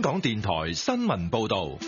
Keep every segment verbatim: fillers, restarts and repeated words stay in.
港電台新聞報道。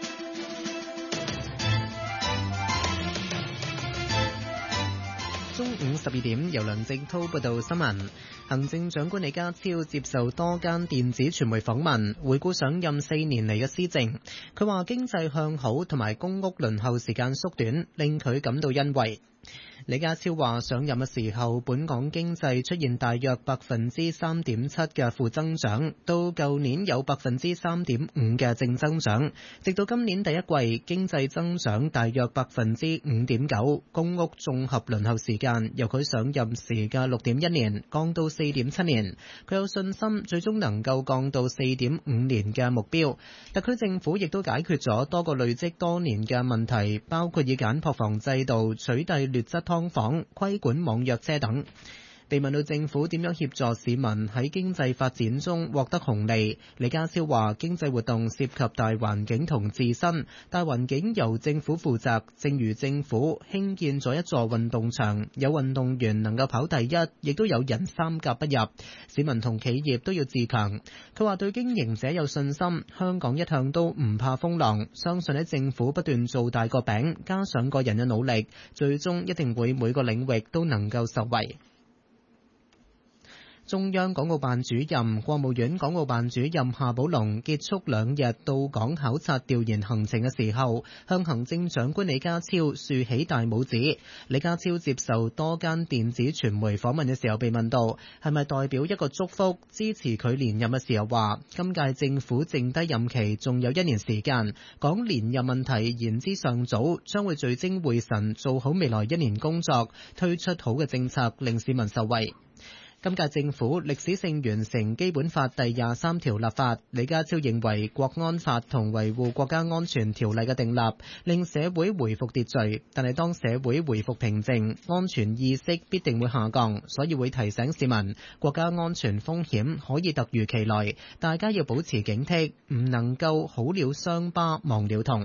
中午十二點，由梁正濤報道新聞。行政長官李家超接受多間電子傳媒訪問，回顧上任四年嚟嘅施政。佢話經濟向好同埋公屋輪候時間縮短，令佢感到欣慰。李家超話上任嘅時候，本港經濟出現大約百分之三點七嘅負增長，到舊年有百分之三點五嘅正增長，直到今年第一季經濟增長大約百分之五點九，公屋綜合輪候時間由佢上任時嘅六點一年降到四點七年，佢有信心最終能夠降到四點五年嘅目標。特區政府亦都解決咗多個累積多年嘅問題，包括以簡樸房制度取締劣質劏房、規管網約車等。被問到政府點樣協助市民喺經濟發展中獲得紅利，李家超話經濟活動涉及大環境同自身，大環境由政府負責，正如政府興建咗一座運動場，有運動員能夠跑第一，亦都有人三甲不入，市民同企業都要自強。佢話對經營者有信心，香港一向都唔怕風浪，相信喺政府不斷做大個餅，加上個人嘅努力，最終一定會每個領域都能夠受惠。中央港澳辦主任、國務院港澳辦主任夏寶龍結束兩日到港考察調研行程嘅時候，向行政長官李家超豎起大拇指。李家超接受多間電子傳媒訪問嘅時候，被問到係咪代表一個祝福支持佢連任嘅時候，話今屆政府剩低任期仲有一年時間，講連任問題言之尚早，將會聚精會神做好未來一年工作，推出好嘅政策令市民受惠。今屆政府歷史性完成基本法第廿三條立法，李家超認為國安法同維護國家安全條例嘅訂立令社會回復秩序，但係當社會回復平靜，安全意識必定會下降，所以會提醒市民國家安全風險可以突如其來，大家要保持警惕，唔能夠好了傷疤忘了痛。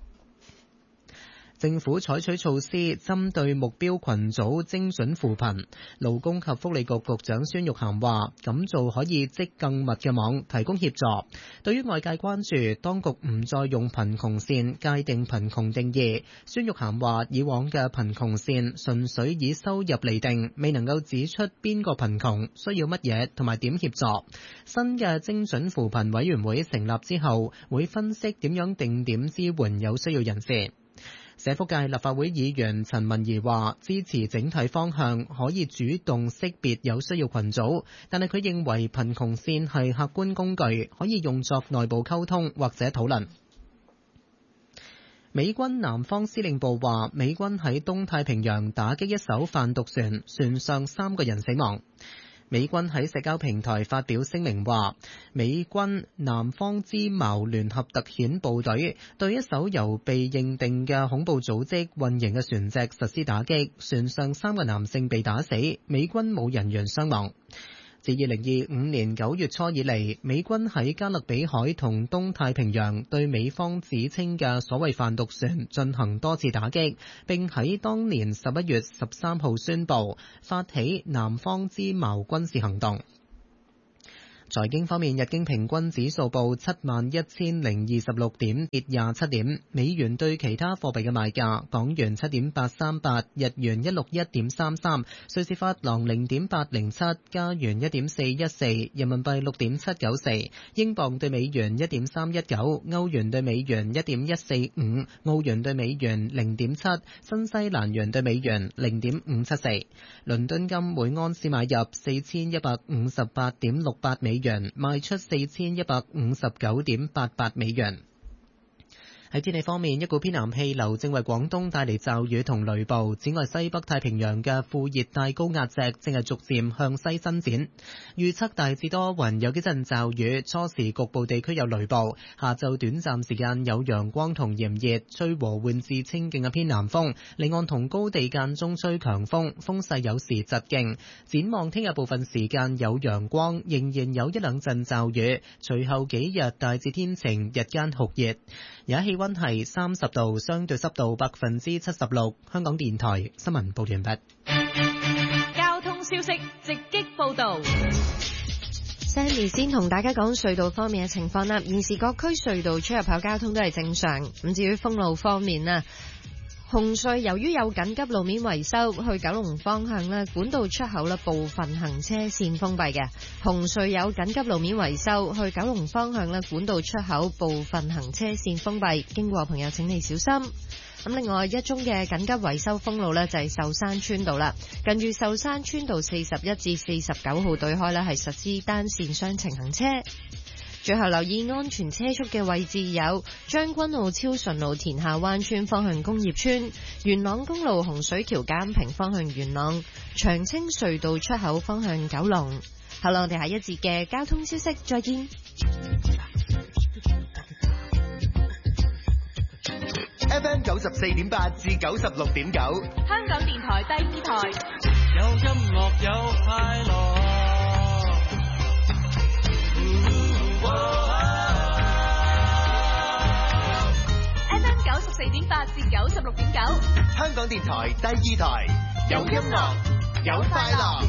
政府採取措施針對目標群組精準扶貧，勞工及福利局局長孫玉菡話咁做可以織更密嘅網，提供協助。對於外界關注當局唔再用貧窮線界定貧窮定義，孫玉菡話以往嘅貧窮線純粹以收入釐定，未能夠指出邊個貧窮需要乜嘢同埋點協助。新嘅精準扶貧委員會成立之後，會分析點樣定點支援有需要人士。社福界立法會議員陳文儀話支持整體方向，可以主動識別有需要群組，但係佢認為貧窮線係客觀工具，可以用作內部溝通或者討論。美軍南方司令部話，美軍喺東太平洋打擊一艘販毒船，船上三個人死亡。美軍喺社交平台發表聲明話，美軍南方之矛聯合特遣部隊對一艘由被認定嘅恐怖組織運營嘅船隻實施打擊，船上三個男性被打死，美軍冇人員傷亡。自二零二五年九月初以嚟，美軍喺加勒比海同東太平洋對美方指稱嘅所謂販毒船進行多次打擊，並喺當年十一月十三號宣布發起南方之矛軍事行動。財經方面，日經平均指數報七萬一千零二十六點，跌廿七點。美元對其他貨幣嘅賣價：港元七點八三八，日元一六一點三三，瑞士法郎零點八零七，加元一點四一四，人民幣六點七九四，英鎊對美元一點三一九，歐元對美元一點一四五，澳元對美元零點七，新西蘭元對美元零點五七四。倫敦金每安士買入四千一百五十八點六八美元，賣出四千一百五十九點八八美元。喺天氣方面，一股偏南氣流正為廣東帶嚟驟雨同雷暴。此外，西北太平洋嘅副熱帶高壓脊正係逐漸向西伸展。預測大致多雲，有幾陣驟雨，初時局部地區有雷暴。下晝短暫時間有陽光同炎熱，吹和緩至清勁嘅偏南風。離岸同高地間中吹強風，風勢有時疾勁。展望聽日部分時間有陽光，仍然有一兩陣驟雨。隨後幾日大致天晴，日間酷熱。而家氣溫係三十度，相對濕度百分之七十六。香港電台新聞報完畢。 交通消息直擊報道。 Sandy 先同大家講隧道方面嘅情況啦。現時各區隧道出入口交通都係正常。咁至於封路方面啊，紅隧由於有緊急路面維修，去九龍方向咧，管道出口咧部分行車線封閉嘅。紅隧有緊急路面維修，去九龍方向咧，管道出口部分行車線封閉，經過朋友請你小心。咁另外一宗嘅緊急維修封路呢，就係壽山村道啦，近住壽山村道四十一至四十九號對開呢，係實施單線雙程行車。最後留意安全車速嘅位置有將軍澳超順路田下灣村方向工業村、元朗公路洪水橋監平方向元朗、長青隧道出口方向九龍。好啦，我哋下一節嘅交通消息再見。 F M 九十四點八至九十六點九， 香港電台第二台， 有音樂有快樂。 F M 九十四點八至九十六點九， 香港電台第二台，有音樂有快樂。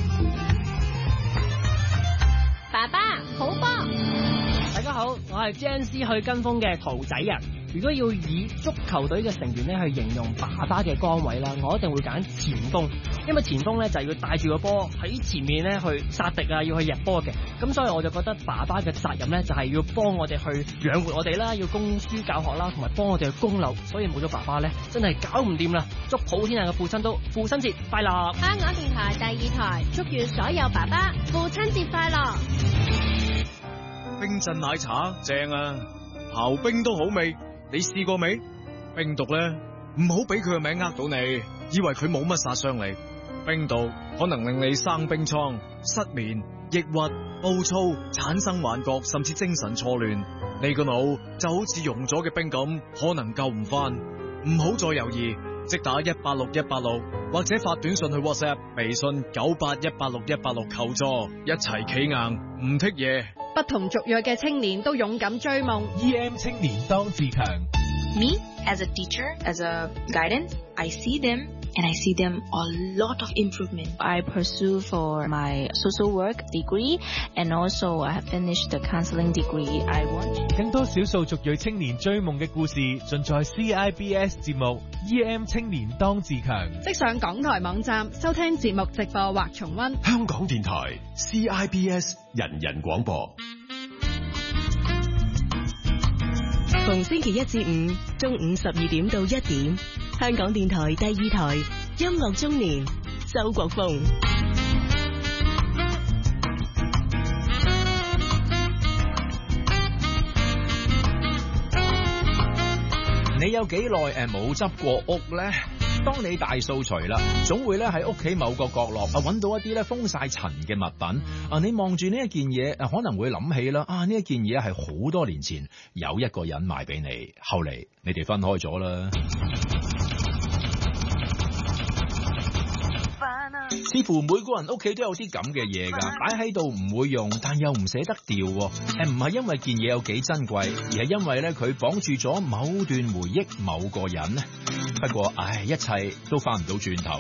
爸爸好波， 大家好，我係 J N C 去跟風嘅桃仔人。如果要以足球隊嘅成員咧去形容爸爸嘅崗位啦，我一定會揀前鋒，因為前鋒咧就係要帶住個波喺前面咧去殺敵啊，要去入波嘅。咁所以我就覺得爸爸嘅責任咧就係要幫我哋去養活我哋啦，要供書教學啦，同埋幫我哋去供樓。所以冇咗爸爸咧，真係搞唔掂啦！祝普天下嘅父親都父親節快樂！ 香港電台第二台，祝願所有爸爸父親節快樂！ 冰鎮奶茶正啊，刨冰都好味。你試過未？冰毒咧，唔好俾佢個名呃到你，以為佢冇乜殺傷力。冰毒可能令你生冰瘡、失眠、抑鬱、暴躁、產生幻覺，甚至精神錯亂。你個腦就好似溶咗嘅冰咁，可能救唔翻。唔好再猶豫，即打一八六一八六，或者發短信去 WhatsApp、微信九八一八六一八六求助，一齊企硬，唔剔嘢。 不同族裔嘅青年都勇敢追夢。 E M 青年當自強。 Me, as a teacher, as a guidance, I see them and I see them a lot of improvement. I pursue for my social work degree and also I have finished the counseling degree I want. 更多少數族裔青年追夢嘅故事，盡在 C I B S 節目 E M 青年當自強。 即上港台網站收聽節目直播或重溫。 香港電台 C I B S 人人廣播。 逢星期一至五中午十二點到一點，香港電台第二台音樂中年，周國峰。 你有幾耐誒冇執過屋咧？當你大掃除啦，總會咧喺屋企某個角落啊揾到一啲咧封晒塵嘅物品啊！你望住呢一件嘢啊，可能會諗起啦啊！呢一件嘢係好多年前有一個人賣俾你，後嚟你哋分開咗啦。似乎每個人屋企都有啲咁嘅嘢㗎，擺喺度唔會用，但又唔捨得掉喎。誒，唔係因為件嘢有幾珍貴，而係因為咧佢綁住咗某段回憶、某個人。不過，唉，一切都翻唔到轉頭。